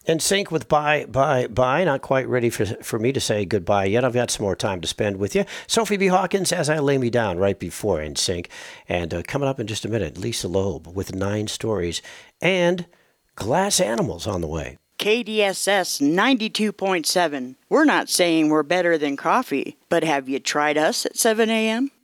In sync with bye. Not quite ready for me to say goodbye yet. I've got some more time to spend with you. Sophie B. Hawkins, As I Lay Me Down, right before In Sync. And coming up in just a minute, Lisa Loeb with 9 Stories and Glass Animals on the way. KDSS 92.7. We're not saying we're better than coffee, but have you tried us at 7 a.m.?